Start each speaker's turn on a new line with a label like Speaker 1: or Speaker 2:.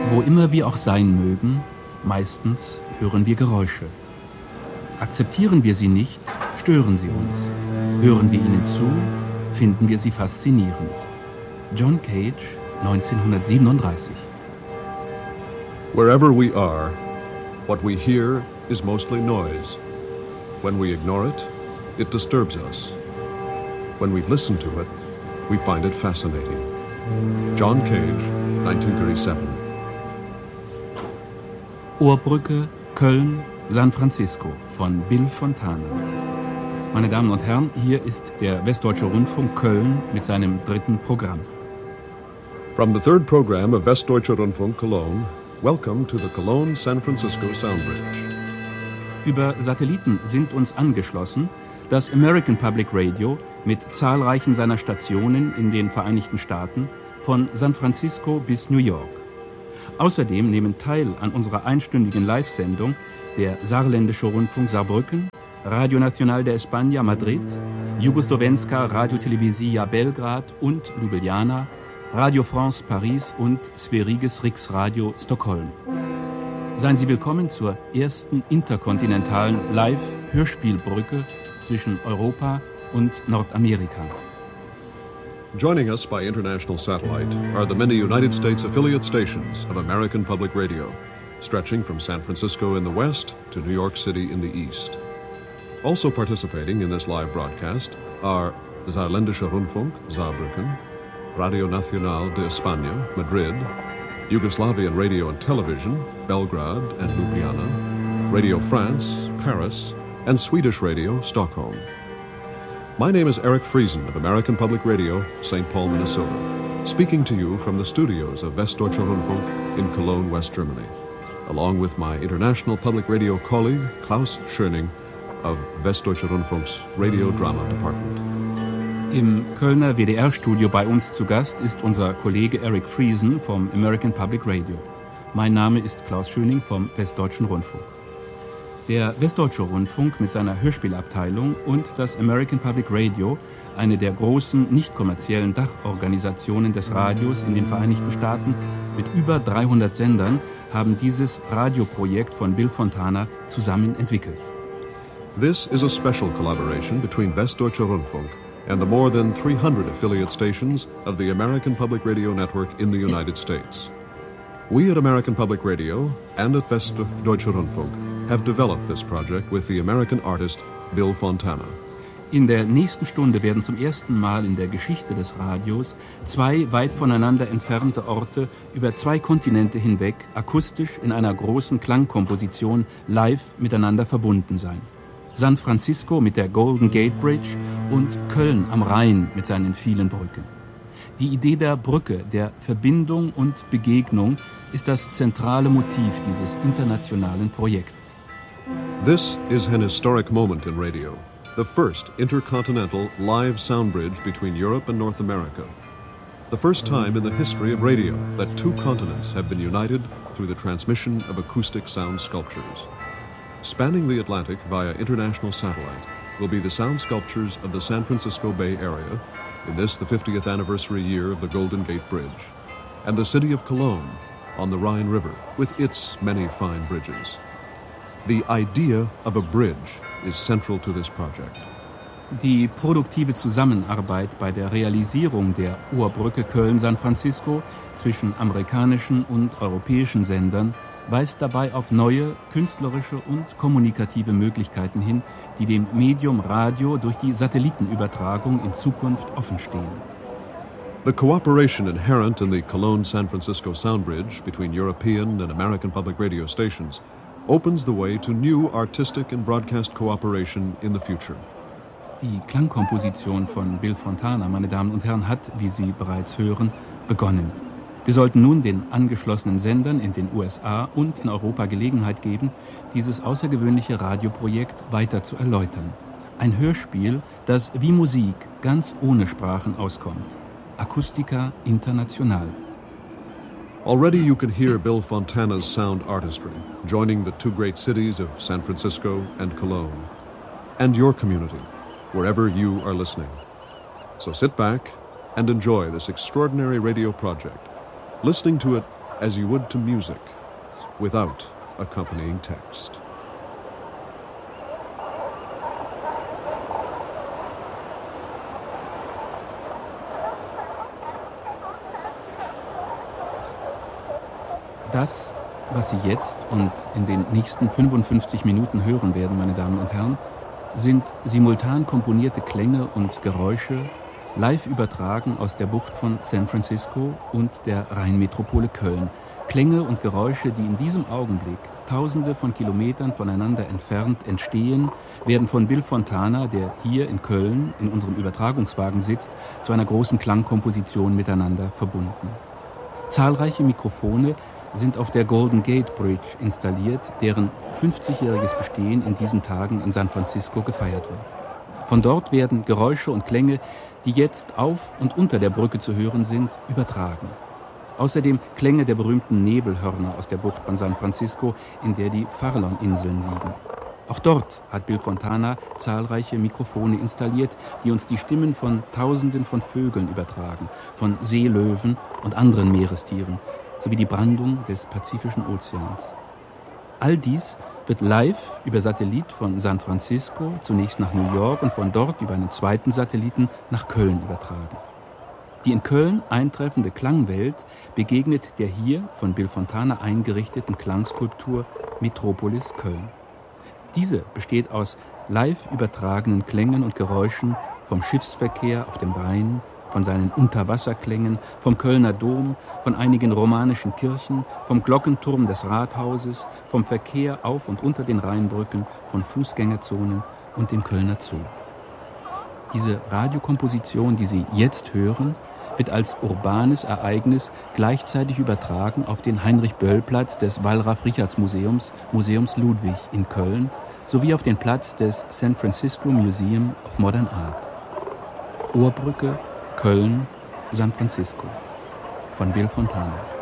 Speaker 1: Wo immer wir auch sein mögen, meistens hören wir Geräusche. Akzeptieren wir sie nicht, stören sie uns. Hören wir ihnen zu, finden wir sie faszinierend. John Cage, 1937.
Speaker 2: Wherever we are, what we hear is mostly noise. When we ignore it, it disturbs us. When we listen to it, we find it fascinating. John Cage, 1937.
Speaker 1: Ohrbrücke, Köln, San Francisco von Bill Fontana. Meine Damen und Herren, hier ist der Westdeutsche Rundfunk Köln mit seinem 3. Programm.
Speaker 2: From the 3rd program of Westdeutscher Rundfunk Cologne, welcome to the Cologne-San Francisco Sound Bridge.
Speaker 1: Über Satelliten sind uns angeschlossen das American Public Radio mit zahlreichen seiner Stationen in den Vereinigten Staaten von San Francisco bis New York. Außerdem nehmen teil an unserer einstündigen Live-Sendung der Saarländische Rundfunk Saarbrücken, Radio Nacional de España Madrid, Jugoslovenska Radio Televizija Belgrad und Ljubljana, Radio France Paris und Sveriges Riksradio Stockholm. Seien Sie willkommen zur ersten interkontinentalen Live-Hörspielbrücke zwischen Europa und Nordamerika.
Speaker 2: Joining us by international satellite are the many United States affiliate stations of American Public Radio, stretching from San Francisco in the west to New York City in the east. Also participating in this live broadcast are Saarländischer Rundfunk, Saarbrücken, Radio Nacional de España, Madrid, Yugoslavian Radio and Television, Belgrade and Ljubljana, Radio France, Paris, and Swedish Radio, Stockholm. My name is Eric Friesen of American Public Radio, St. Paul, Minnesota, speaking to you from the studios of Westdeutscher Rundfunk in Cologne, West Germany, along with my international public radio colleague, Klaus Schöning of Westdeutscher Rundfunk's Radio Drama Department.
Speaker 1: Im Kölner WDR-Studio bei uns zu Gast ist unser Kollege Eric Friesen vom American Public Radio. Mein Name ist Klaus Schöning vom Westdeutschen Rundfunk. Der Westdeutsche Rundfunk mit seiner Hörspielabteilung und das American Public Radio, eine der großen nicht-kommerziellen Dachorganisationen des Radios in den Vereinigten Staaten mit über 300 Sendern, haben dieses Radioprojekt von Bill Fontana zusammen entwickelt.
Speaker 2: This is a special collaboration between Westdeutscher Rundfunk and the more than 300 affiliate stations of the American Public Radio Network in the United States. We at American Public Radio and at Westdeutscher Rundfunk have developed this project with the American artist Bill Fontana.
Speaker 1: In der nächsten Stunde werden zum ersten Mal in der Geschichte des Radios zwei weit voneinander entfernte Orte über 2 Kontinente hinweg akustisch in einer großen Klangkomposition live miteinander verbunden sein. San Francisco mit der Golden Gate Bridge und Köln am Rhein mit seinen vielen Brücken. Die Idee der Brücke, der Verbindung und Begegnung ist das zentrale Motiv dieses internationalen Projekts.
Speaker 2: This is an historic moment in radio, the first intercontinental live sound bridge between Europe and North America. The first time in the history of radio that 2 continents have been united through the transmission of acoustic sound sculptures. Spanning the Atlantic via international satellite will be the sound sculptures of the San Francisco Bay Area, in this the 50th anniversary year of the Golden Gate Bridge, and the city of Cologne on the Rhine River with its many fine bridges. The idea of a bridge is central to this project.
Speaker 1: Die produktive Zusammenarbeit bei der Realisierung der Ohrbrücke Köln-San Francisco zwischen amerikanischen und europäischen Sendern weist dabei auf neue künstlerische und kommunikative Möglichkeiten hin, die dem Medium Radio durch die Satellitenübertragung in Zukunft offenstehen.
Speaker 2: The cooperation inherent in the Cologne-San Francisco Sound Bridge between European and American public radio stations opens the way to new artistic and broadcast cooperation in the future.
Speaker 1: Die Klangkomposition von Bill Fontana, meine Damen und Herren, hat, wie Sie bereits hören, begonnen. Wir sollten nun den angeschlossenen Sendern in den USA und in Europa Gelegenheit geben, dieses außergewöhnliche Radioprojekt weiter zu erläutern. Ein Hörspiel, das wie Musik ganz ohne Sprachen auskommt. Acustica International.
Speaker 2: Already you can hear Bill Fontana's sound artistry, joining the 2 great cities of San Francisco and Cologne, and your community, wherever you are listening. So sit back and enjoy this extraordinary radio project, listening to it as you would to music, without accompanying text.
Speaker 1: Das, was Sie jetzt und in den nächsten 55 Minuten hören werden, meine Damen und Herren, sind simultan komponierte Klänge und Geräusche, live übertragen aus der Bucht von San Francisco und der Rheinmetropole Köln. Klänge und Geräusche, die in diesem Augenblick Tausende von Kilometern voneinander entfernt entstehen, werden von Bill Fontana, der hier in Köln in unserem Übertragungswagen sitzt, zu einer großen Klangkomposition miteinander verbunden. Zahlreiche Mikrofone sind auf der Golden Gate Bridge installiert, deren 50-jähriges Bestehen in diesen Tagen in San Francisco gefeiert wird. Von dort werden Geräusche und Klänge, die jetzt auf und unter der Brücke zu hören sind, übertragen. Außerdem Klänge der berühmten Nebelhörner aus der Bucht von San Francisco, in der die Farallon-Inseln liegen. Auch dort hat Bill Fontana zahlreiche Mikrofone installiert, die uns die Stimmen von Tausenden von Vögeln übertragen, von Seelöwen und anderen Meerestieren, sowie die Brandung des Pazifischen Ozeans. All dies wird live über Satellit von San Francisco zunächst nach New York und von dort über einen zweiten Satelliten nach Köln übertragen. Die in Köln eintreffende Klangwelt begegnet der hier von Bill Fontana eingerichteten Klangskulptur Metropolis Köln. Diese besteht aus live übertragenen Klängen und Geräuschen vom Schiffsverkehr auf dem Rhein, von seinen Unterwasserklängen, vom Kölner Dom, von einigen romanischen Kirchen, vom Glockenturm des Rathauses, vom Verkehr auf und unter den Rheinbrücken, von Fußgängerzonen und dem Kölner Zoo. Diese Radiokomposition, die Sie jetzt hören, wird als urbanes Ereignis gleichzeitig übertragen auf den Heinrich-Böll-Platz des Wallraf-Richarts-Museums, Museums Ludwig in Köln, sowie auf den Platz des San Francisco Museum of Modern Art. Ohrbrücke, Köln, San Francisco von Bill Fontana.